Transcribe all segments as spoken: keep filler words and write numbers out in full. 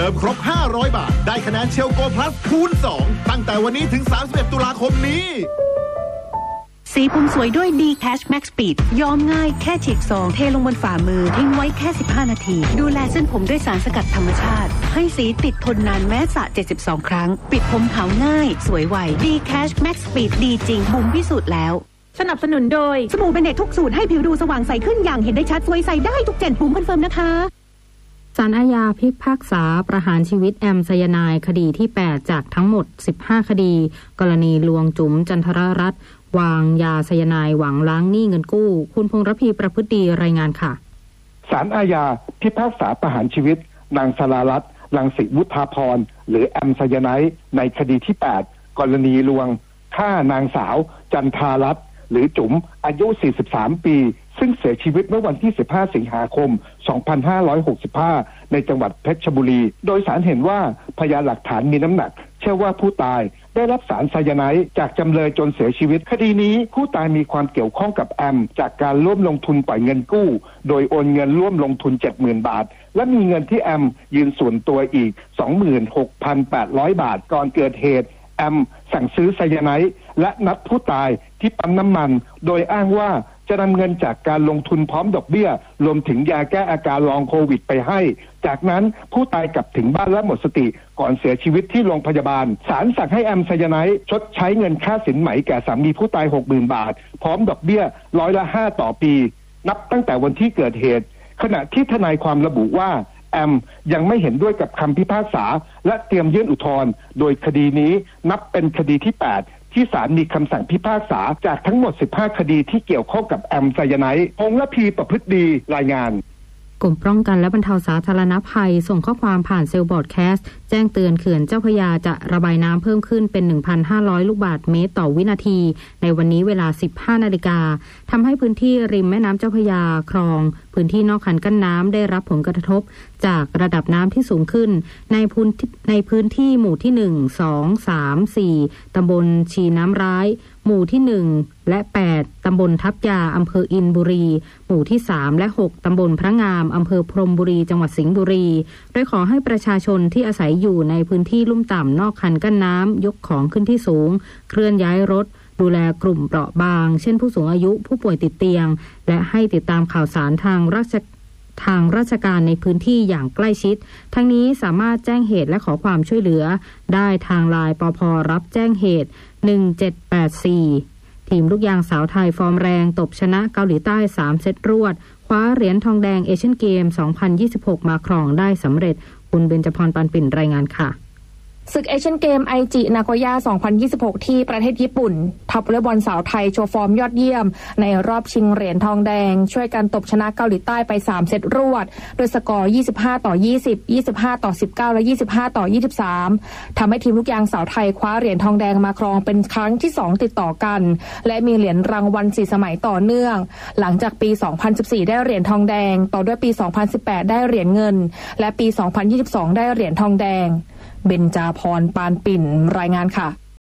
มครบห้าร้อยบาทได้คะแนนเชลโกพลัสคูณสองตั้งแต่วันนี้ถึงสามสิบเอ็ดตุลาคมนี้สีผมสวยด้วย D-Cash Max Speed ยอมง่ายแค่ฉีกซองเทลงบนฝ่ามือทิ้งไว้แค่สิบห้านาทีดูแลเส้นผมด้วยสารสกัดธรรมชาติให้สีติดทนนานแม้สระเจ็ดสิบสองครั้งปิดผมขาวง่ายสวยไว D-Cash Max Speed ดีจริงบุ๋มพิสูจน์แล้วสนับสนุนโดยสบู่เบเนตทุกสูตรให้ผิวดูสว่างใสขึ้นอย่างเห็นได้ชัดสวยใสได้ทุกเจนบุ๋มคอนเฟิร์มนะคะศาลอาญาพิพากษาประหารชีวิตแอมไซยาไนด์คดีที่แปดจากทั้งหมดสิบห้าคดีกรณีลวงจุ๋มจันทรรัตน์วางยาไซยาไนด์หวังล้างหนี้เงินกู้คุณพงษ์ระพีประพฤติดีรายงานค่ะศาลอาญาพิพากษาประหารชีวิตนางสรารัตน์รังสิวุฒาภรณ์หรือแอมไซยาไนด์ในคดีที่แปดกรณีลวงฆ่านางสาวจันทรารัตน์หรือจุ๋มอายุสี่สิบสามปีซึ่งเสียชีวิตเมื่อวันที่สิบห้าสิงหาคมสองพันห้าร้อยหกสิบห้าในจังหวัดเพชรบุรีโดยศาลเห็นว่าพยานหลักฐานมีน้ำหนักเชื่อว่าผู้ตายได้รับสารไซยาไนด์จากจำเลยจนเสียชีวิตคดีนี้ผู้ตายมีความเกี่ยวข้องกับแอมจากการร่วมลงทุนปล่อยเงินกู้โดยโอนเงินร่วมลงทุน เจ็ดหมื่น บาทและมีเงินที่แอมยืนส่วนตัวอีก สองหมื่นหกพันแปดร้อย บาทก่อนเกิดเหตุแอมสั่งซื้อไซยาไนด์และนัดผู้ตายที่ปั๊มน้ำมันโดยอ้างว่าจะนำเงินจากการลงทุนพร้อมดอกเบี้ยรวมถึงยาแก้อาการลองโควิดไปให้จากนั้นผู้ตายกลับถึงบ้านและหมดสติก่อนเสียชีวิตที่โรงพยาบาลศาลสั่งให้แอมไซยาไนด์ชดใช้เงินค่าสินไหมแก่สามีผู้ตาย หกหมื่น บาทพร้อมดอกเบี้ยร้อยละห้าต่อปีนับตั้งแต่วันที่เกิดเหตุขณะที่ทนายความระบุว่าแอมยังไม่เห็นด้วยกับคำพิพากษาและเตรียมยื่นอุทธรณ์โดยคดีนี้นับเป็นคดีที่แปดที่ศาลมีคำสั่งพิพากษาจากทั้งหมดสิบห้าคดีที่เกี่ยวข้องกับแอมไซยาไนด์พงษ์ระพีประพฤติดีรายงานกรมป้องกันและบรรเทาสาธารณภัยส่งข้อความผ่านเซลล์บอร์ดแคสต์แจ้งเตือนเขื่อนเจ้าพระยาจะระบายน้ำเพิ่มขึ้นเป็น หนึ่งพันห้าร้อย ลูกบาศก์เมตรต่อวินาทีในวันนี้เวลา สิบห้านาฬิกาทำให้พื้นที่ริมแม่น้ำเจ้าพระยาคลองพื้นที่นอกคันกั้นน้ำได้รับผลกระทบจากระดับน้ำที่สูงขึ้นในพื้นในพื้นที่หมู่ที่หนึ่ง สอง สาม สี่ตำบลชีน้ำร้ายหมู่ที่หนึ่งและแปดตำบลทับยาอำเภออินบุรีหมู่ที่สามและหกตำบลพระงามอำเภอพรหมบุรีจังหวัดสิงห์บุรีโดยขอให้ประชาชนที่อาศัยอยู่ในพื้นที่ลุ่มต่ำนอกคันกั้นน้ำยกของขึ้นที่สูงเคลื่อนย้ายรถดูแลกลุ่มเปราะบางเช่นผู้สูงอายุผู้ป่วยติดเตียงและให้ติดตามข่าวสารทางราชทางราชการในพื้นที่อย่างใกล้ชิดทั้งนี้สามารถแจ้งเหตุและขอความช่วยเหลือได้ทางไลน์ปภ.รับแจ้งเหตุหนึ่งเจ็ดแปดสี่ทีมลูกยางสาวไทยฟอร์มแรงตบชนะเกาหลีใต้สามเซตรวดคว้าเหรียญทองแดงเอเชียนเกมสองพันยี่สิบหกมาครองได้สำเร็จคุณเบญจพร ปานปิ่นรายงานค่ะศึกเอเชียนเกมไอจินาโกย่าสองพันยี่สิบหกที่ประเทศญี่ปุ่นทัพวอลเลย์บอลสาวไทยโชว์ฟอร์มยอดเยี่ยมในรอบชิงเหรียญทองแดงช่วยกันตบชนะเกาหลีใต้ไปสามเซตรวดโดยสกอร์ยี่สิบห้าต่อยี่สิบ ยี่สิบห้าต่อสิบเก้าและยี่สิบห้าต่อยี่สิบสามทำให้ทีมลูกยางสาวไทยคว้าเหรียญทองแดงมาครองเป็นครั้งที่สองติดต่อกันและมีเหรียญรางวัลสี่สมัยต่อเนื่องหลังจากปีสองพันสิบสี่ได้เหรียญทองแดงต่อด้วยปีสองพันสิบแปดได้เหรียญเงินและปีสองพันยี่สิบสองได้เหรียญทองแดงเบญจพร ปานปิ่นรายงานค่ะ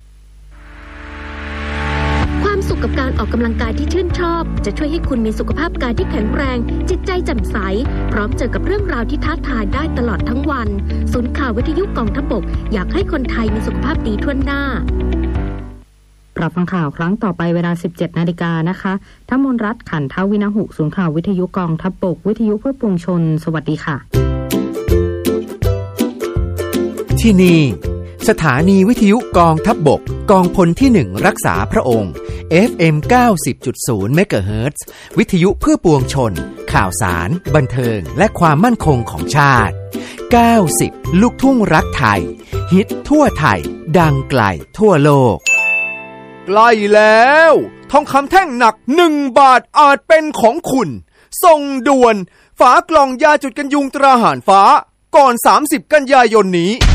ความสุขกับการออกกำลังกายที่ชื่นชอบจะช่วยให้คุณมีสุขภาพกายที่แข็งแรงจิตใจแจ่มใสพร้อมเจอกับเรื่องราวที่ท้าทายได้ตลอดทั้งวันศูนย์ข่าววิทยุกองทัพบกอยากให้คนไทยมีสุขภาพดีทั่วหน้าปรับฟังข่าวครั้งต่อไปเวลา สิบเจ็ดนาฬิกานะคะทั้งมนรัตน์ขันทวินหุศูนย์ข่าววิทยุกองทัพบกวิทยุเพื่อปวงชนสวัสดีค่ะที่นี่สถานีวิทยุกองทัพบกกองพลที่หนึ่งรักษาพระองค์ เอฟ เอ็ม เก้าสิบจุดศูนย์ เมกะเฮิรตซ์วิทยุเพื่อปวงชนข่าวสารบันเทิงและความมั่นคงของชาติเก้าสิบลูกทุ่งรักไทยฮิตทั่วไทยดังไกลทั่วโลกใกล้แล้วทองคำแท่งหนักหนึ่งบาทอาจเป็นของคุณส่งด่วนฝากล่องยาจุดกันยุงตราหารฟ้าก่อนสามสิบกันยายนนี้